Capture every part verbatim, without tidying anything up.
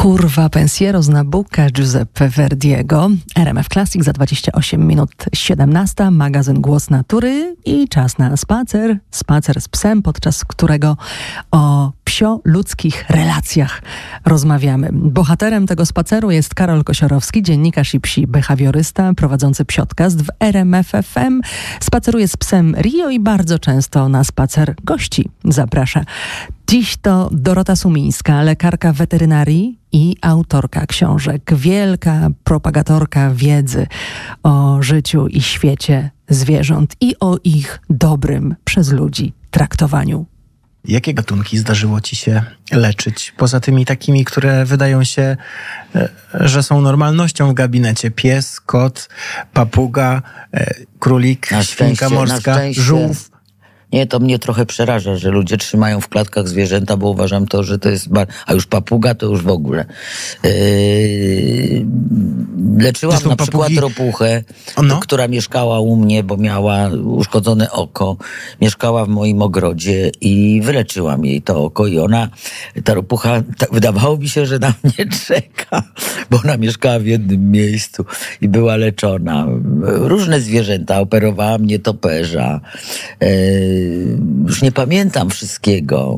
Curva Pensiero z Nabucca Giuseppe Verdiego. R M F Classic za dwadzieścia osiem minut siedemnasta, magazyn Głos Natury i czas na spacer. Spacer z psem, podczas którego o psio-ludzkich relacjach rozmawiamy. Bohaterem tego spaceru jest Karol Kosiorowski, dziennikarz i psi behawiorysta, prowadzący psiodcast w R M F F M. Spaceruje z psem Rio i bardzo często na spacer gości zaprasza. Dziś to Dorota Sumińska, lekarka weterynarii i autorka książek. Wielka propagatorka wiedzy o życiu i świecie zwierząt i o ich dobrym przez ludzi traktowaniu. Jakie gatunki zdarzyło ci się leczyć? Poza tymi takimi, które wydają się, że są normalnością w gabinecie. Pies, kot, papuga, królik, na świnka morska, żółw. Nie, to mnie trochę przeraża, że ludzie trzymają w klatkach zwierzęta, bo uważam to, że to jest... Bar... A już papuga to już w ogóle. Yy... Leczyłam Zresztą na przykład papugi... ropuchę, no? która mieszkała u mnie, bo miała uszkodzone oko. Mieszkała w moim ogrodzie i wyleczyłam jej to oko i ona, ta ropucha, tak wydawało mi się, że na mnie czeka, bo ona mieszkała w jednym miejscu i była leczona. Różne zwierzęta, operowałam nietoperza. Yy... Już nie pamiętam wszystkiego,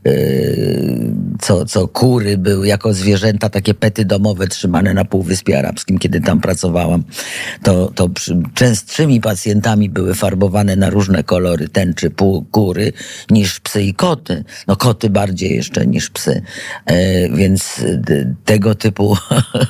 co, co kury były jako zwierzęta, takie pety domowe trzymane na Półwyspie Arabskim, kiedy tam pracowałam. To, to przy, częstszymi pacjentami były farbowane na różne kolory tęczy pół kury niż psy i koty. No koty bardziej jeszcze niż psy. E, więc tego typu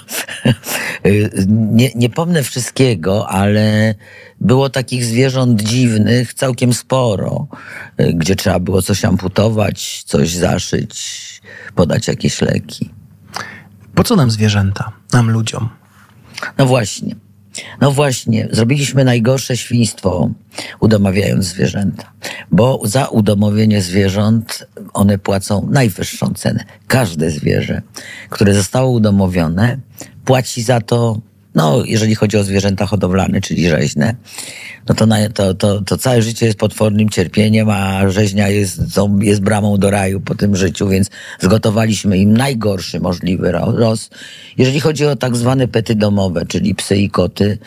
nie, nie pomnę wszystkiego, ale było takich zwierząt dziwnych całkiem sporo, gdzie trzeba było coś amputować, coś zaszyć, podać jakieś leki. Po co nam zwierzęta? Nam ludziom? No właśnie. No właśnie. Zrobiliśmy najgorsze świństwo, udomawiając zwierzęta. Bo za udomowienie zwierząt one płacą najwyższą cenę. Każde zwierzę, które zostało udomowione, płaci za to, no, jeżeli chodzi o zwierzęta hodowlane, czyli rzeźne, no to, na, to, to, to całe życie jest potwornym cierpieniem, a rzeźnia jest, jest bramą do raju po tym życiu, więc zgotowaliśmy im najgorszy możliwy los. Jeżeli chodzi o tak zwane pety domowe, czyli psy i koty,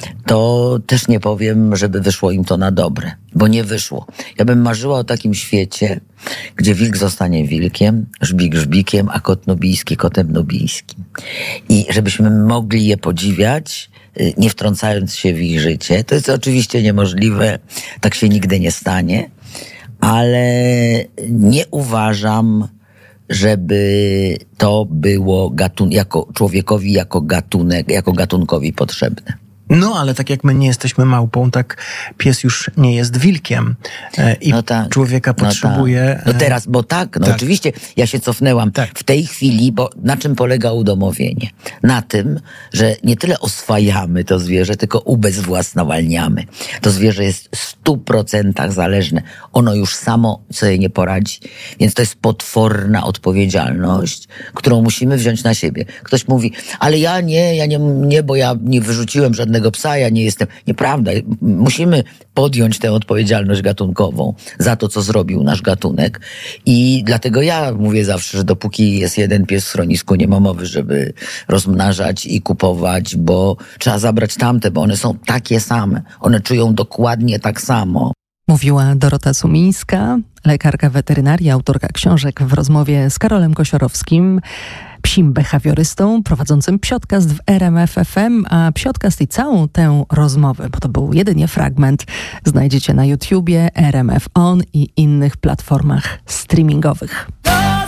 to też nie powiem, żeby wyszło im to na dobre, bo nie wyszło. Ja bym marzyła o takim świecie, gdzie wilk zostanie wilkiem, żbik żbikiem, a kot nubijski kotem nubijskim. I żebyśmy mogli je podziwiać, nie wtrącając się w ich życie. To jest oczywiście niemożliwe, tak się nigdy nie stanie, ale nie uważam, żeby to było gatun- jako człowiekowi, jako gatunek, jako gatunkowi potrzebne. No, ale tak jak my nie jesteśmy małpą, tak pies już nie jest wilkiem e, i no tak, człowieka potrzebuje... No, tak. no teraz, bo tak, no tak. Oczywiście ja się cofnęłam. Tak. W tej chwili, bo na czym polega udomowienie? Na tym, że nie tyle oswajamy to zwierzę, tylko ubezwłasnowalniamy. To zwierzę jest w stu procentach zależne. Ono już samo sobie nie poradzi. Więc to jest potworna odpowiedzialność, którą musimy wziąć na siebie. Ktoś mówi, ale ja nie, ja nie, nie bo ja nie wyrzuciłem żadnego psa, ja nie jestem... Nieprawda. Musimy podjąć tę odpowiedzialność gatunkową za to, co zrobił nasz gatunek. I dlatego ja mówię zawsze, że dopóki jest jeden pies w schronisku, nie ma mowy, żeby rozmnażać i kupować, bo trzeba zabrać tamte, bo one są takie same. One czują dokładnie tak samo. Mówiła Dorota Sumińska, lekarka weterynarii, autorka książek, w rozmowie z Karolem Kosiorowskim, psim behawiorystą, prowadzącym psiodcast w R M F F M, a psiodcast i całą tę rozmowę, bo to był jedynie fragment, znajdziecie na YouTubie, R M F On i innych platformach streamingowych.